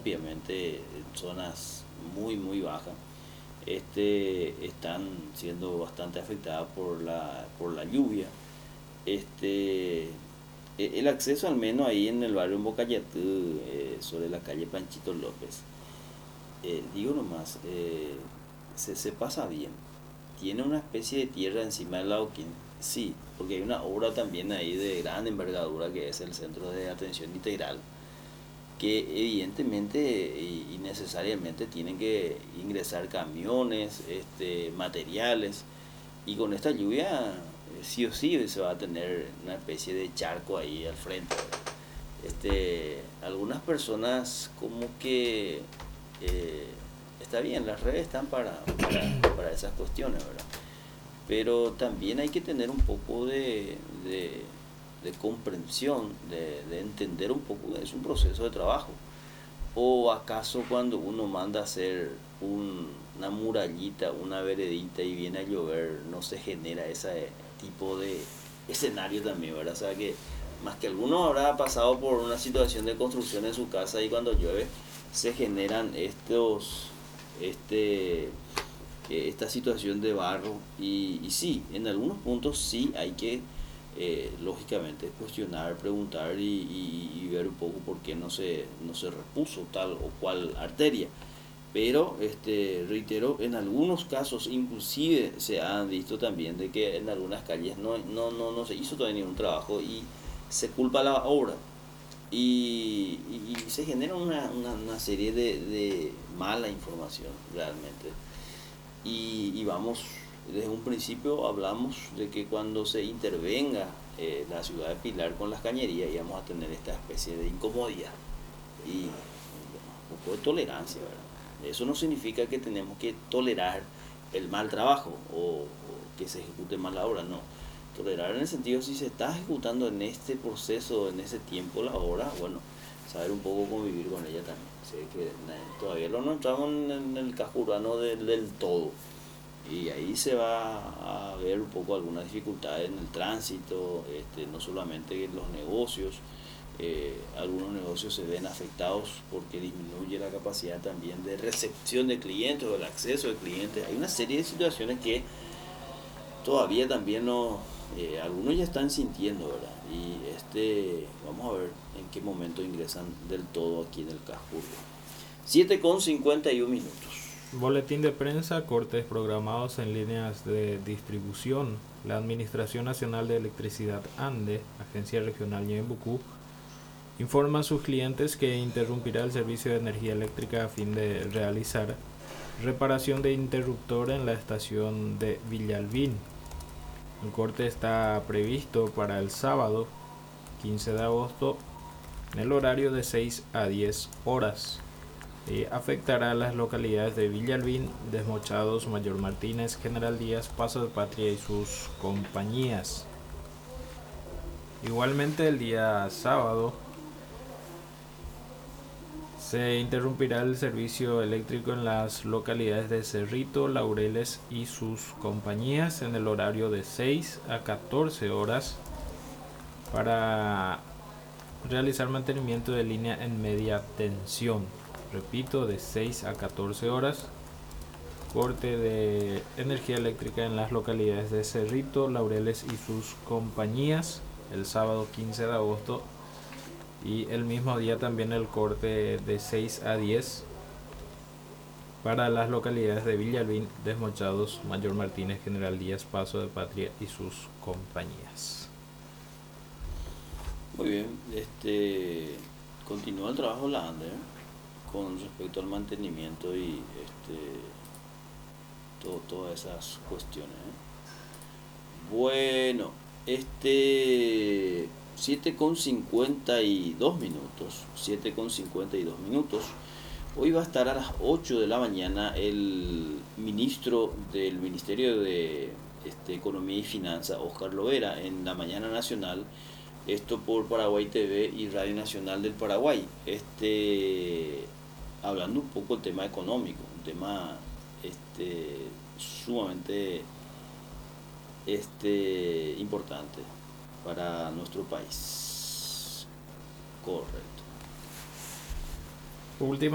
rápidamente en zonas muy bajas, están siendo bastante afectadas por la lluvia. El acceso al menos ahí en el barrio Mbocayatú, sobre la calle Panchito López, digo nomás, se pasa bien. Tiene una especie de tierra encima del Lauquín, sí, porque hay una obra también ahí de gran envergadura que es el Centro de Atención Integral, que evidentemente y necesariamente tienen que ingresar camiones, materiales, y con esta lluvia sí o sí se va a tener una especie de charco ahí al frente. Algunas personas como que eh, está bien, las redes están para esas cuestiones, ¿verdad? Pero también hay que tener un poco de comprensión, de entender un poco, es un proceso de trabajo. ¿O acaso cuando uno manda a hacer una murallita, una veredita y viene a llover, no se genera ese tipo de escenario también, ¿verdad? O sea que más que alguno habrá pasado por una situación de construcción en su casa y cuando llueve se generan este, esta situación de barro y sí, en algunos puntos sí hay que lógicamente cuestionar, preguntar y ver un poco por qué no se repuso tal o cual arteria. Pero reitero, en algunos casos inclusive se han visto también de que en algunas calles no se hizo todavía ningún trabajo y se culpa la obra. Y se genera una serie de mala información realmente. Y vamos, desde un principio hablamos de que cuando se intervenga la ciudad de Pilar con las cañerías íbamos a tener esta especie de incomodidad y un poco de tolerancia, ¿verdad? Eso no significa que tenemos que tolerar el mal trabajo o que se ejecute mal la obra, no. Tolerar en el sentido si se está ejecutando en este proceso, en ese tiempo la obra, bueno, saber un poco convivir con ella también. Sé que todavía no entramos en el casco urbano del todo y ahí se va a ver un poco algunas dificultades en el tránsito, no solamente en los negocios, algunos negocios se ven afectados porque disminuye la capacidad también de recepción de clientes o el acceso de clientes. Hay una serie de situaciones que todavía también no, algunos ya están sintiendo, ¿verdad? Y vamos a ver en qué momento ingresan del todo aquí en el casco urbano. 7:51 minutos. Boletín de prensa, cortes programados en líneas de distribución. La Administración Nacional de Electricidad ANDE, Agencia Regional Ñeembucú, informa a sus clientes que interrumpirá el servicio de energía eléctrica a fin de realizar reparación de interruptor en la estación de Villalbín. El corte está previsto para el sábado 15 de agosto en el horario de 6 a 10 horas. Afectará a las localidades de Villalbín, Desmochados, Mayor Martínez, General Díaz, Paso de Patria y sus compañías. Igualmente el día sábado se interrumpirá el servicio eléctrico en las localidades de Cerrito, Laureles y sus compañías en el horario de 6 a 14 horas para realizar mantenimiento de línea en media tensión. Repito, de 6 a 14 horas. Corte de energía eléctrica en las localidades de Cerrito, Laureles y sus compañías el sábado 15 de agosto. Y el mismo día también el corte de 6 a 10 para las localidades de Villalbín, Desmochados, Mayor Martínez, General Díaz, Paso de Patria y sus compañías. Muy bien, continúa el trabajo de la ANDE, con respecto al mantenimiento y todas esas cuestiones. Bueno, 7:52 minutos. 7:52 minutos. Hoy va a estar a las 8 de la mañana el ministro del Ministerio de Economía y Finanzas, Oscar Lovera, en la mañana nacional. Esto por Paraguay TV y Radio Nacional del Paraguay. Hablando un poco del tema económico, un tema sumamente importante para nuestro país. Correcto. Última